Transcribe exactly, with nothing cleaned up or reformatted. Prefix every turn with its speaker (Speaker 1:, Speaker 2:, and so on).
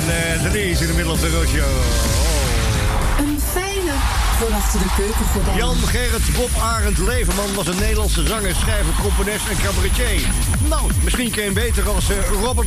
Speaker 1: en uh, Denise in de middel of de roadshow. Oh.
Speaker 2: Een fijne voor achter de keukengordijn.
Speaker 1: Jan Gerrit Bob Arend Leverman was een Nederlandse zanger, schrijver, componist en cabaretier. Nou, misschien ken je hem beter als uh, Robert